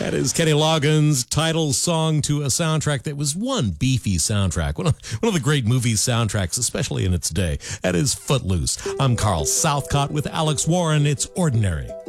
That is Kenny Loggins' title song to a soundtrack that was one beefy soundtrack. One of the great movie soundtracks, especially in its day. That is Footloose. I'm Carl Southcott with Alex Warren. It's Ordinary.